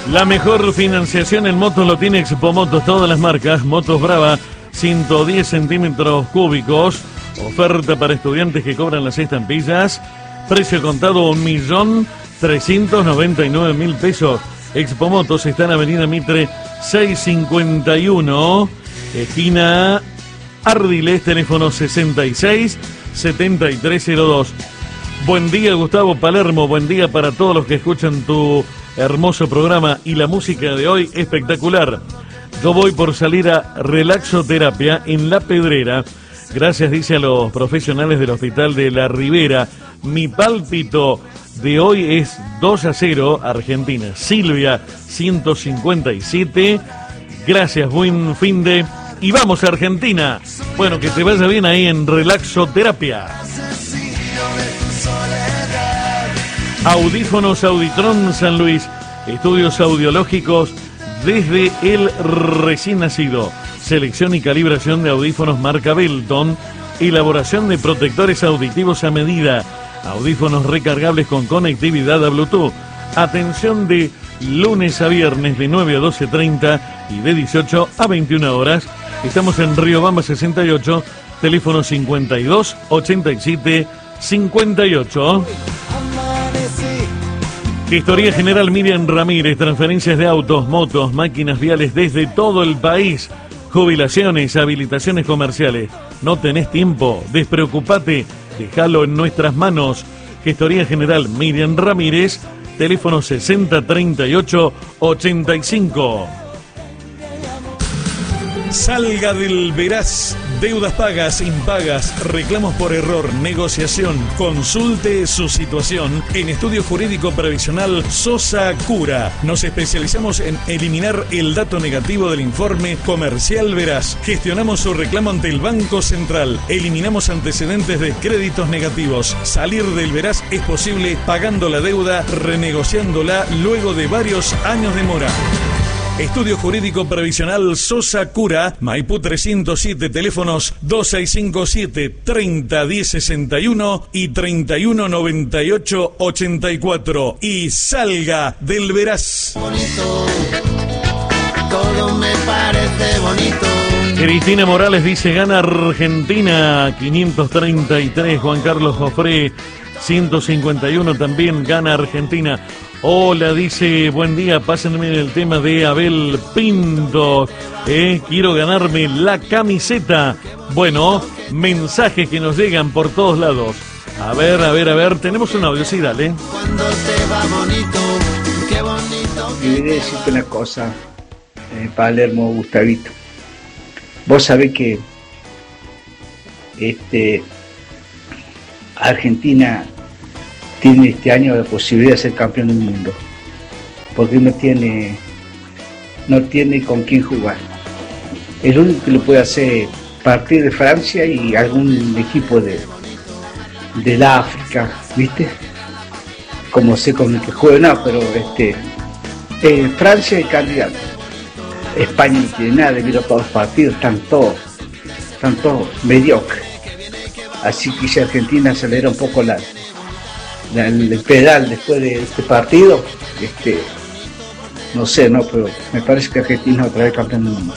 La mejor financiación en motos lo tiene Expomotos, todas las marcas. Motos Brava, 110 centímetros cúbicos. Oferta para estudiantes que cobran las estampillas. Precio contado 1.399.000 pesos. Expomotos está en Avenida Mitre 651, esquina Ardiles, teléfono 66-7302. Buen día, Gustavo Palermo, buen día para todos los que escuchan tu hermoso programa y la música de hoy espectacular. Yo voy por salir a relaxoterapia en La Pedrera. Gracias, dice, a los profesionales del Hospital de La Ribera. Mi pálpito de hoy es 2-0 Argentina. Silvia, 157. Gracias, buen fin de... Y vamos a Argentina. Bueno, que te vaya bien ahí en relaxoterapia. Audífonos Auditron San Luis. Estudios audiológicos desde el recién nacido. Selección y calibración de audífonos marca Belton. Elaboración de protectores auditivos a medida. Audífonos recargables con conectividad a Bluetooth. Atención de lunes a viernes de 9 a 12:30 y de 18 a 21 horas. Estamos en Riobamba 68, teléfono 52 87 58. Gestoría General Miriam Ramírez, transferencias de autos, motos, máquinas viales desde todo el país. Jubilaciones, habilitaciones comerciales. ¿No tenés tiempo? Despreocupate, déjalo en nuestras manos. Gestoría General Miriam Ramírez, teléfono 6038-85. Salga del Veraz. Deudas pagas, impagas, reclamos por error, negociación. Consulte su situación en Estudio Jurídico Previsional Sosa Cura. Nos especializamos en eliminar el dato negativo del informe comercial Veraz. Gestionamos su reclamo ante el Banco Central. Eliminamos antecedentes de créditos negativos. Salir del Veraz es posible pagando la deuda, renegociándola luego de varios años de mora. Estudio Jurídico Previsional Sosa Cura, Maipú 307, teléfonos 2657-301061 y 319884. Y salga del Veraz. Bonito, todo me parece bonito. Cristina Morales dice, gana Argentina, 533. Juan Carlos Jofré, 151, también gana Argentina. Hola, dice, buen día, pásenme el tema de Abel Pinto. Quiero ganarme la camiseta. Bueno, mensajes que nos llegan por todos lados. A ver, tenemos un audio, sí, dale. Cuando te va bonito, qué bonito. Y voy a decirte una cosa, Palermo, Gustavito. Vos sabés que Argentina tiene este año la posibilidad de ser campeón del mundo, porque no tiene con quién jugar. El único que lo puede hacer partir de Francia y algún equipo del África, ¿viste? Como sé con el que juega, no, pero Francia es candidato. España no tiene nada, debido a todos los partidos, están todos mediocres. Así que si Argentina acelera un poco el pedal después de este partido, no sé, pero me parece que Argentina otra vez campeón del mundo.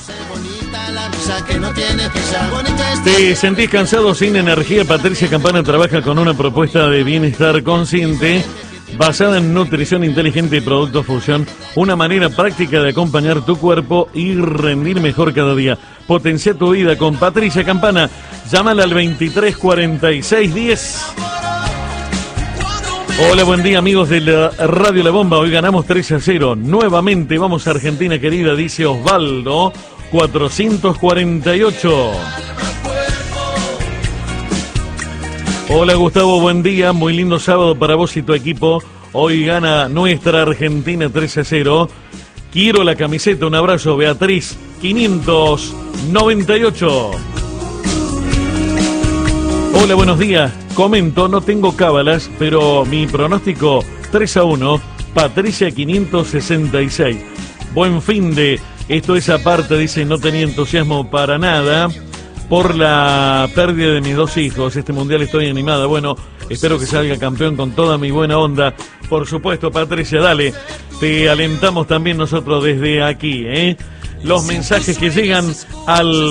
¿Te sentís cansado, sin energía? Patricia Campana trabaja con una propuesta de bienestar consciente basada en nutrición inteligente y productos fusión, una manera práctica de acompañar tu cuerpo y rendir mejor cada día. Potencia tu vida con Patricia Campana. Llámala al 234610. Hola, buen día, amigos de la Radio La Bomba. Hoy ganamos 3-0. Nuevamente vamos a Argentina querida, dice Osvaldo 448. Hola, Gustavo, buen día. Muy lindo sábado para vos y tu equipo. Hoy gana nuestra Argentina 3-0. Quiero la camiseta. Un abrazo, Beatriz 598. Hola, buenos días. Comento, no tengo cábalas, pero mi pronóstico 3-1, Patricia 566. Buen fin de... Esto es aparte, dice, no tenía entusiasmo para nada por la pérdida de mis dos hijos. Este mundial estoy animada. Bueno, Espero que salga campeón con toda mi buena onda. Por supuesto, Patricia, dale. Te alentamos también nosotros desde aquí, ¿eh? Los mensajes que llegan al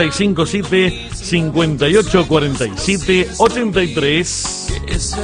2657-5847-83.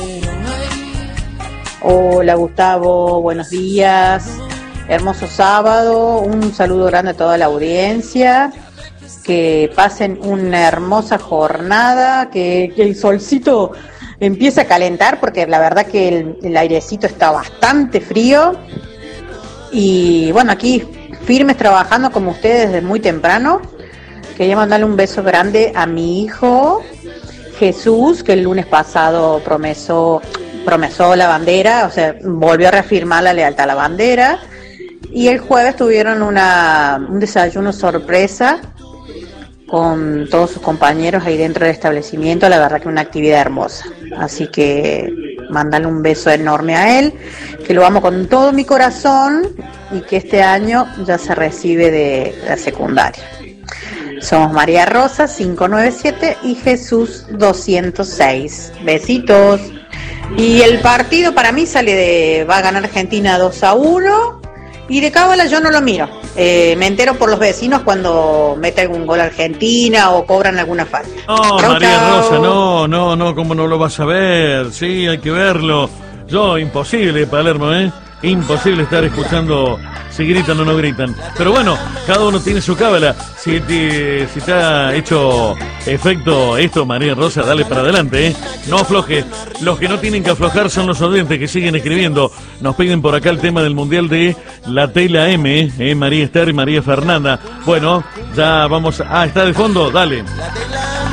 Hola Gustavo, buenos días. Hermoso sábado, un saludo grande a toda la audiencia. Que pasen una hermosa jornada, que el solcito empiece a calentar, porque la verdad que el airecito está bastante frío. Y bueno, aquí firmes trabajando como ustedes desde muy temprano. Quería mandarle un beso grande a mi hijo Jesús, que el lunes pasado promesó la bandera, o sea, volvió a reafirmar la lealtad a la bandera. Y el jueves tuvieron un desayuno sorpresa con todos sus compañeros ahí dentro del establecimiento. La verdad que una actividad hermosa. Así que mandarle un beso enorme a él, que lo amo con todo mi corazón y que este año ya se recibe de la secundaria. Somos María Rosa 597 y Jesús 206. Besitos. Y el partido para mí va a ganar Argentina 2-1. Y de cábala yo no lo miro. Me entero por los vecinos cuando mete algún gol Argentina o cobran alguna falta. No, Chau, María chau. Rosa, no, ¿cómo no lo vas a ver? Sí, hay que verlo. Yo, imposible, Palermo, ¿eh? Imposible estar escuchando si gritan o no gritan. Pero bueno, cada uno tiene su cábala. Si te ha hecho efecto esto, María Rosa, dale para adelante, ¿eh? No aflojes. Los que no tienen que aflojar son los oyentes que siguen escribiendo. Nos piden por acá el tema del Mundial de la Tela M, María Esther y María Fernanda. Bueno, ya vamos. Ah, está de fondo, dale.